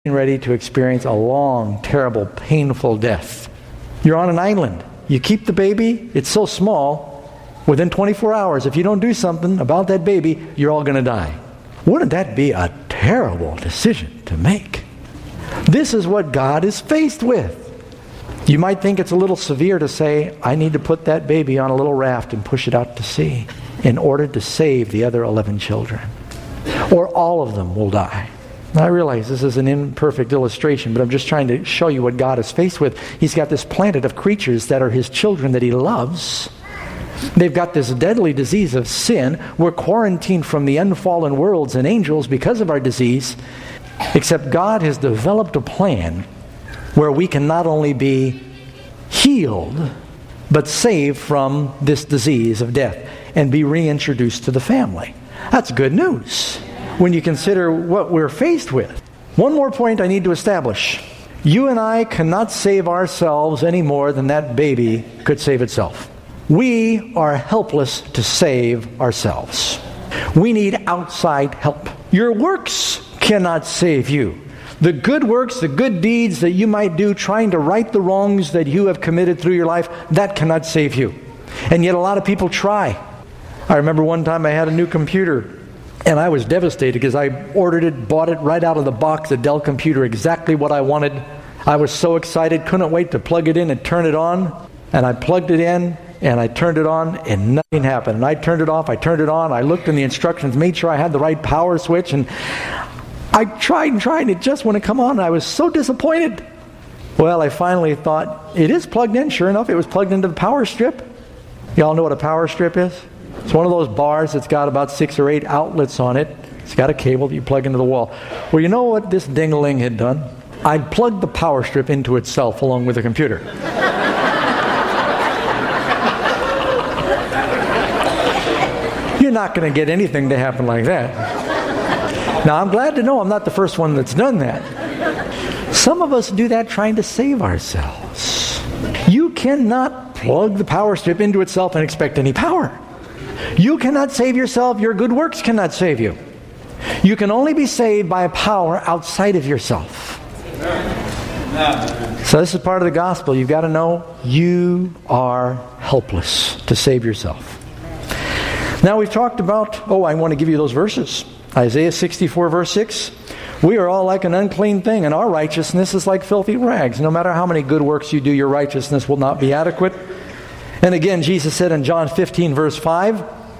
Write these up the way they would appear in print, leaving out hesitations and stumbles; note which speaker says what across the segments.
Speaker 1: ready to experience a long, terrible, painful death. You're on an island. You keep the baby. It's so small. Within 24 hours, if you don't do something about that baby, you're all going to die. Wouldn't that be a terrible decision to make? This is what God is faced with. You might think it's a little severe to say, I need to put that baby on a little raft and push it out to sea in order to save the other 11 children. Or all of them will die. Now, I realize this is an imperfect illustration, but I'm just trying to show you what God is faced with. He's got this planet of creatures that are His children that He loves. They've got this deadly disease of sin. We're quarantined from the unfallen worlds and angels because of our disease. Except God has developed a plan where we can not only be healed, but saved from this disease of death and be reintroduced to the family. That's good news when you consider what we're faced with. One more point I need to establish. You and I cannot save ourselves any more than that baby could save itself. We are helpless to save ourselves. We need outside help. Your works cannot save you. The good works, the good deeds that you might do trying to right the wrongs that you have committed through your life, that cannot save you. And yet a lot of people try. I remember one time I had a new computer and I was devastated because I ordered it, bought it right out of the box, a Dell computer, exactly what I wanted. I was so excited, couldn't wait to plug it in and turn it on. And I plugged it in and I turned it on and nothing happened. And I turned it off, I turned it on, I looked in the instructions, made sure I had the right power switch, and I tried and it just wouldn't come on. I was so disappointed. Well, I finally thought, it is plugged in. Sure enough, it was plugged into the power strip. Y'all know what a power strip is? It's one of those bars that's got about 6 or 8 outlets on it. It's got a cable that you plug into the wall. Well, you know what this ding-a-ling had done? I'd plugged the power strip into itself along with the computer. You're not going to get anything to happen like that. Now, I'm glad to know I'm not the first one that's done that. Some of us do that trying to save ourselves. You cannot plug the power strip into itself and expect any power. You cannot save yourself. Your good works cannot save you. You can only be saved by a power outside of yourself. So this is part of the gospel. You've got to know you are helpless to save yourself. Now we've talked about, I want to give you those verses. Isaiah 64 verse 6. We are all like an unclean thing, and our righteousness is like filthy rags. No matter how many good works you do, your righteousness will not be adequate. And again, Jesus said in John 15 verse 5,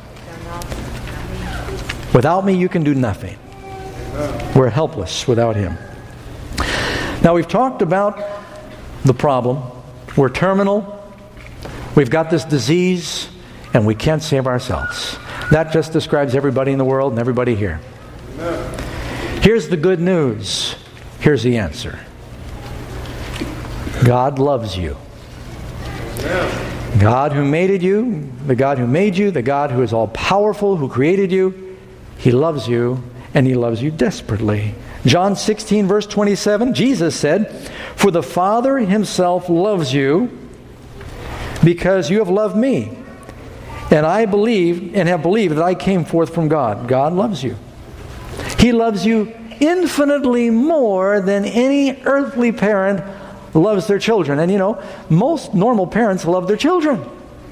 Speaker 1: without me you can do nothing. We're helpless without Him. Now we've talked about the problem. We're terminal. We've got this disease, and we can't save ourselves. That just describes everybody in the world and everybody here. Here's the good news. Here's the answer. God loves you. God who made you, the God who made you, the God who is all-powerful, who created you, He loves you, and He loves you desperately. John 16, verse 27, Jesus said, for the Father Himself loves you because you have loved me. And I believe and have believed that I came forth from God. God loves you. He loves you infinitely more than any earthly parent loves their children. And most normal parents love their children.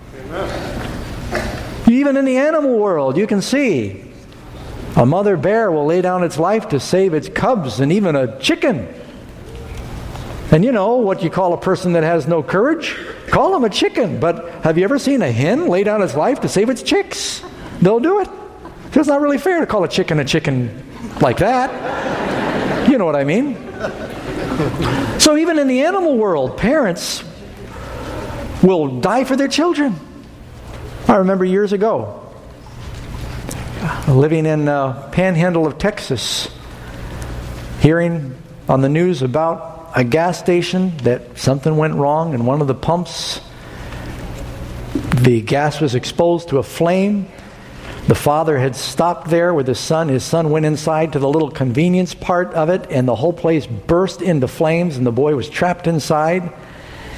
Speaker 1: Amen. Even in the animal world, you can see a mother bear will lay down its life to save its cubs and even a chicken. And you know what you call a person that has no courage? Call them a chicken. But have you ever seen a hen lay down its life to save its chicks? They'll do it. So it's not really fair to call a chicken like that. You know what I mean? So even in the animal world, parents will die for their children. I remember years ago, living in Panhandle of Texas, hearing on the news about a gas station that something went wrong in one of the pumps. The gas was exposed to a flame. The father had stopped there with his son. His son went inside to the little convenience part of it, and the whole place burst into flames, and the boy was trapped inside.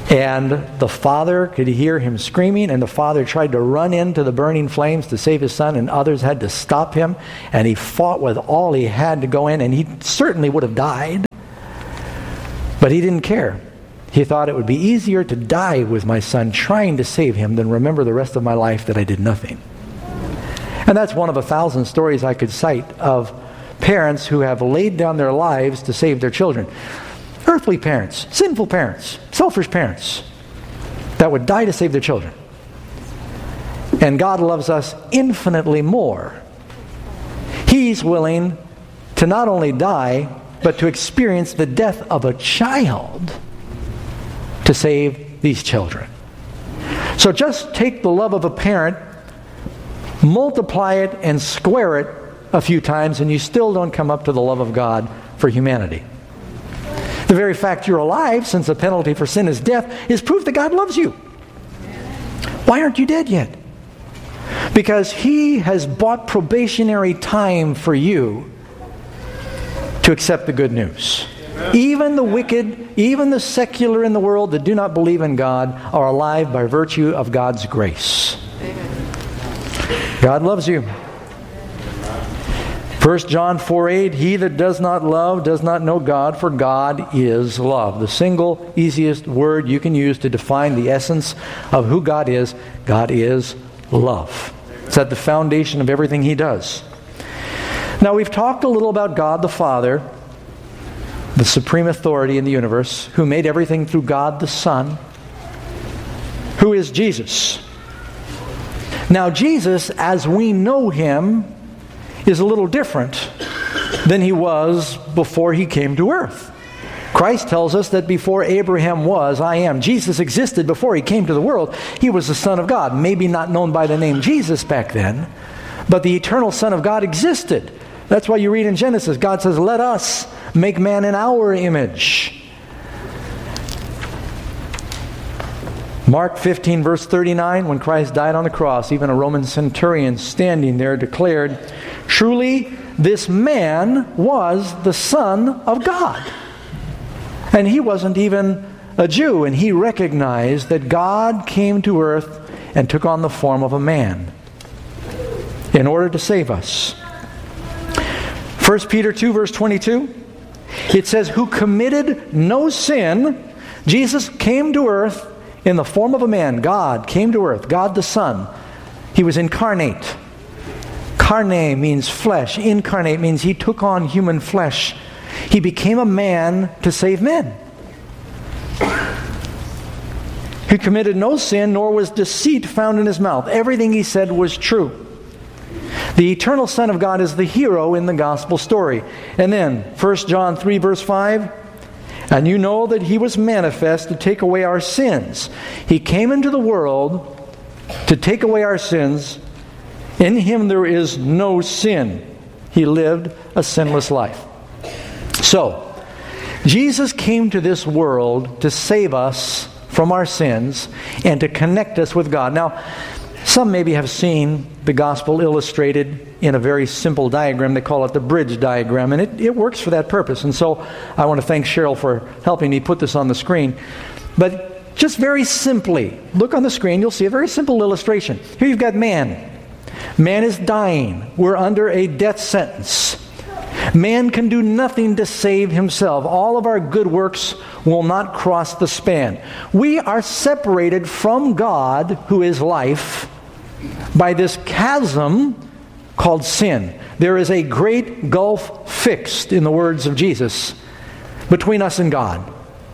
Speaker 1: And the father could hear him screaming, and the father tried to run into the burning flames to save his son, and others had to stop him. And he fought with all he had to go in, and he certainly would have died. But he didn't care. He thought it would be easier to die with my son trying to save him than remember the rest of my life that I did nothing. And that's one of 1,000 stories I could cite of parents who have laid down their lives to save their children. Earthly parents, sinful parents, selfish parents that would die to save their children. And God loves us infinitely more. He's willing to not only die, but to experience the death of a child to save these children. So just take the love of a parent, multiply it and square it a few times, and you still don't come up to the love of God for humanity. The very fact you're alive, since the penalty for sin is death, is proof that God loves you. Why aren't you dead yet? Because He has bought probationary time for you to accept the good news. Even the wicked, even the secular in the world that do not believe in God are alive by virtue of God's grace. God loves you. 1 John 4:8, he that does not love does not know God, for God is love. The single easiest word you can use to define the essence of who God is love. It's at the foundation of everything He does. Now we've talked a little about God the Father, the supreme authority in the universe, who made everything through God the Son, who is Jesus. Now Jesus, as we know Him, is a little different than He was before He came to earth. Christ tells us that before Abraham was, I am. Jesus existed before He came to the world. He was the Son of God, maybe not known by the name Jesus back then, but the eternal Son of God existed. That's why you read in Genesis, God says, let us make man in our image. Mark 15, verse 39, when Christ died on the cross, even a Roman centurion standing there declared, truly, this man was the Son of God. And he wasn't even a Jew, and he recognized that God came to earth and took on the form of a man in order to save us. 1 Peter 2, verse 22, it says, who committed no sin. Jesus came to earth in the form of a man. God came to earth, God the Son. He was incarnate. Carne means flesh. Incarnate means He took on human flesh. He became a man to save men. He committed no sin, nor was deceit found in His mouth. Everything He said was true. The eternal Son of God is the hero in the gospel story. And then, 1 John 3, verse 5, and you know that He was manifest to take away our sins. He came into the world to take away our sins. In Him there is no sin. He lived a sinless life. So, Jesus came to this world to save us from our sins and to connect us with God. Now, some maybe have seen the gospel illustrated in a very simple diagram. They call it the bridge diagram, and it works for that purpose. And so I want to thank Cheryl for helping me put this on the screen. But just very simply, look on the screen, you'll see a very simple illustration. Here you've got man. Man is dying. We're under a death sentence. Man can do nothing to save himself. All of our good works will not cross the span. We are separated from God, who is life, by this chasm called sin. There is a great gulf fixed, in the words of Jesus, between us and God.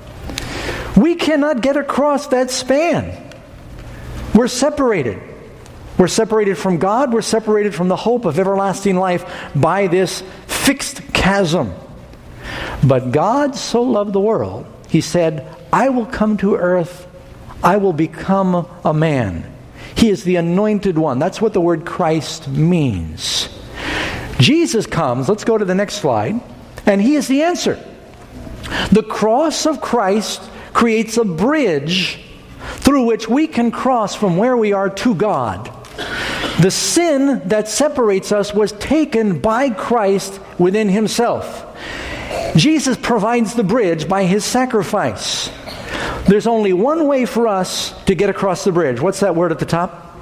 Speaker 1: We cannot get across that span. We're separated. We're separated from God. We're separated from the hope of everlasting life by this fixed chasm. But God so loved the world, He said, I will come to earth. I will become a man. He is the anointed one. That's what the word Christ means. Jesus comes, let's go to the next slide, and He is the answer. The cross of Christ creates a bridge through which we can cross from where we are to God. The sin that separates us was taken by Christ within Himself. Jesus provides the bridge by His sacrifice. There's only one way for us to get across the bridge. What's that word at the top?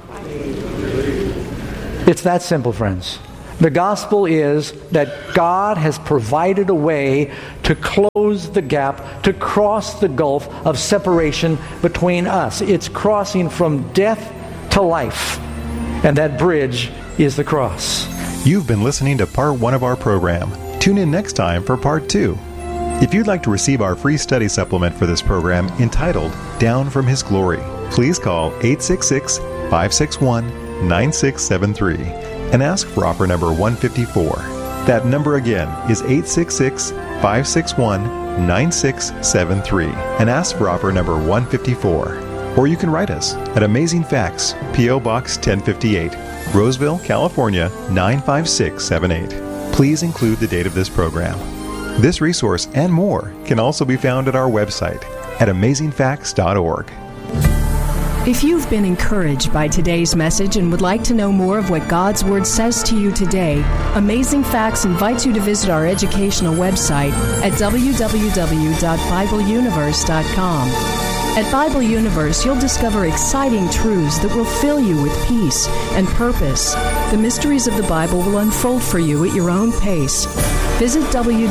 Speaker 1: It's that simple, friends. The gospel is that God has provided a way to close the gap, to cross the gulf of separation between us. It's crossing from death to life. And that bridge is the cross.
Speaker 2: You've been listening to part 1 of our program. Tune in next time for part 2. If you'd like to receive our free study supplement for this program entitled Down from His Glory, please call 866-561-9673 and ask for offer number 154. That number again is 866-561-9673 and ask for offer number 154. Or you can write us at Amazing Facts, P.O. Box 1058, Roseville, California 95678. Please include the date of this program. This resource and more can also be found at our website at amazingfacts.org.
Speaker 3: If you've been encouraged by today's message and would like to know more of what God's Word says to you today, Amazing Facts invites you to visit our educational website at www.BibleUniverse.com. At Bible Universe, you'll discover exciting truths that will fill you with peace and purpose. The mysteries of the Bible will unfold for you at your own pace. Visit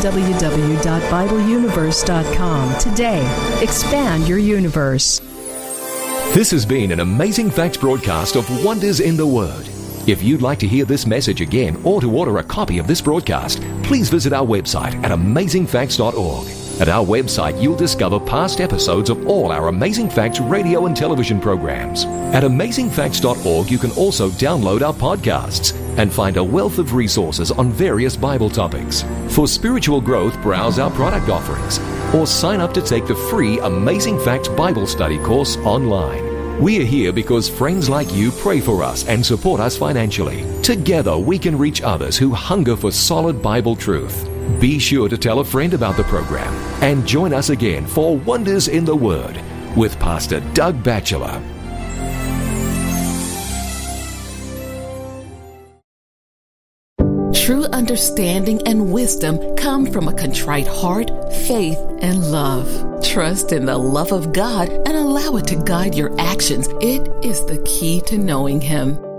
Speaker 3: www.BibleUniverse.com today. Expand your universe.
Speaker 4: This has been an Amazing Facts broadcast of Wonders in the Word. If you'd like to hear this message again or to order a copy of this broadcast, please visit our website at amazingfacts.org. At our website, you'll discover past episodes of all our Amazing Facts radio and television programs. At amazingfacts.org, you can also download our podcasts and find a wealth of resources on various Bible topics. For spiritual growth, browse our product offerings or sign up to take the free Amazing Facts Bible Study course online. We are here because friends like you pray for us and support us financially. Together, we can reach others who hunger for solid Bible truth. Be sure to tell a friend about the program and join us again for Wonders in the Word with Pastor Doug Batchelor.
Speaker 5: True understanding and wisdom come from a contrite heart, faith, and love. Trust in the love of God and allow it to guide your actions. It is the key to knowing Him.